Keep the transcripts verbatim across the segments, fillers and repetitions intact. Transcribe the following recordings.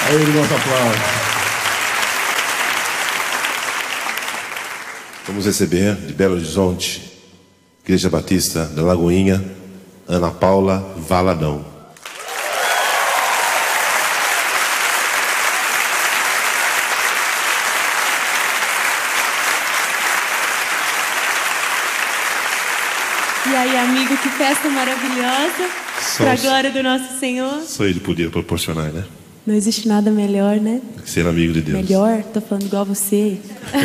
Aí ele nosso aplauso. Vamos receber de Belo Horizonte, Igreja Batista da Lagoinha, Ana Paula Valadão. E aí, amigo, que festa maravilhosa, para a glória do nosso Senhor. Só Ele podia proporcionar, né? Não existe nada melhor, né? Ser amigo de Deus. Melhor? Tô falando igual você.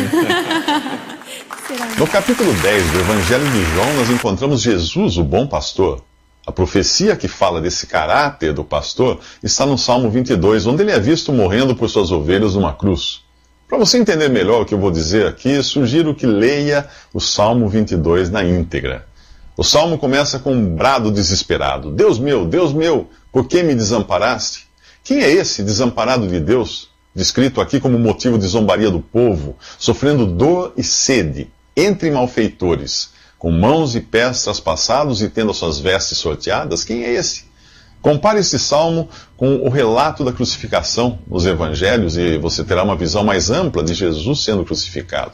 No capítulo dez do Evangelho de João, nós encontramos Jesus, o bom pastor. A profecia que fala desse caráter do pastor está no Salmo vinte e dois, onde ele é visto morrendo por suas ovelhas numa cruz. Para você entender melhor o que eu vou dizer aqui, sugiro que leia o Salmo vinte e dois na íntegra. O Salmo começa com um brado desesperado. Deus meu, Deus meu, por que me desamparaste? Quem é esse desamparado de Deus, descrito aqui como motivo de zombaria do povo, sofrendo dor e sede, entre malfeitores, com mãos e pés traspassados e tendo as suas vestes sorteadas? Quem é esse? Compare esse salmo com o relato da crucificação nos evangelhos e você terá uma visão mais ampla de Jesus sendo crucificado.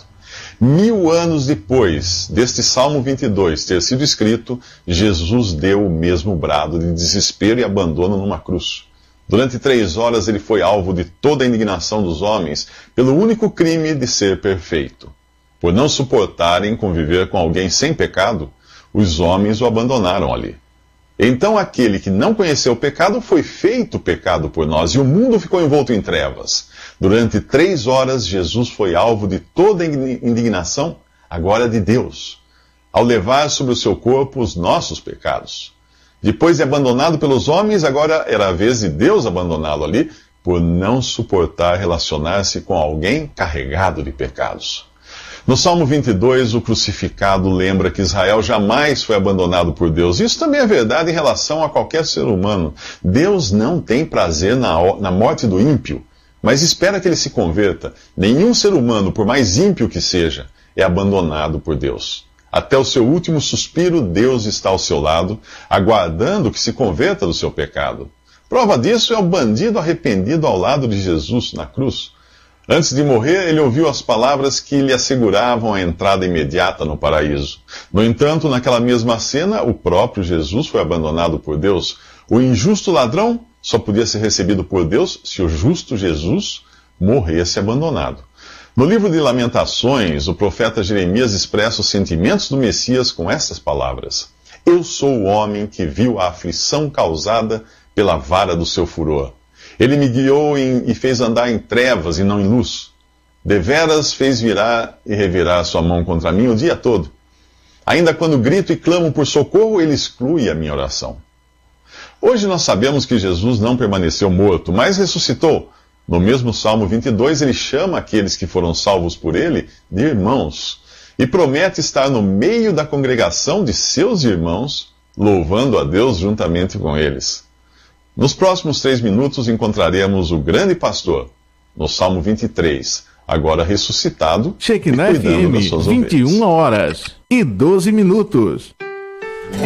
Mil anos depois deste Salmo vinte e dois ter sido escrito, Jesus deu o mesmo brado de desespero e abandono numa cruz. Durante três horas ele foi alvo de toda a indignação dos homens pelo único crime de ser perfeito. Por não suportarem conviver com alguém sem pecado, os homens o abandonaram ali. Então aquele que não conheceu o pecado foi feito pecado por nós, e o mundo ficou envolto em trevas. Durante três horas, Jesus foi alvo de toda a indignação, agora de Deus, ao levar sobre o seu corpo os nossos pecados. Depois de abandonado pelos homens, agora era a vez de Deus abandoná-lo ali, por não suportar relacionar-se com alguém carregado de pecados. No Salmo vinte e dois, o crucificado lembra que Israel jamais foi abandonado por Deus. Isso também é verdade em relação a qualquer ser humano. Deus não tem prazer na, na morte do ímpio, mas espera que ele se converta. Nenhum ser humano, por mais ímpio que seja, é abandonado por Deus. Até o seu último suspiro, Deus está ao seu lado, aguardando que se converta do seu pecado. Prova disso é o bandido arrependido ao lado de Jesus na cruz. Antes de morrer, ele ouviu as palavras que lhe asseguravam a entrada imediata no paraíso. No entanto, naquela mesma cena, o próprio Jesus foi abandonado por Deus. O injusto ladrão só podia ser recebido por Deus se o justo Jesus morresse abandonado. No livro de Lamentações, o profeta Jeremias expressa os sentimentos do Messias com estas palavras: Eu sou o homem que viu a aflição causada pela vara do seu furor. Ele me guiou em, e fez andar em trevas e não em luz. Deveras fez virar e revirar sua mão contra mim o dia todo. Ainda quando grito e clamo por socorro, ele exclui a minha oração. Hoje nós sabemos que Jesus não permaneceu morto, mas ressuscitou. No mesmo Salmo vinte e dois, ele chama aqueles que foram salvos por ele de irmãos e promete estar no meio da congregação de seus irmãos, louvando a Deus juntamente com eles. Nos próximos três minutos encontraremos o grande pastor, no Salmo vinte e três, agora ressuscitado, Shekinah F M, vinte e uma horas e doze minutos.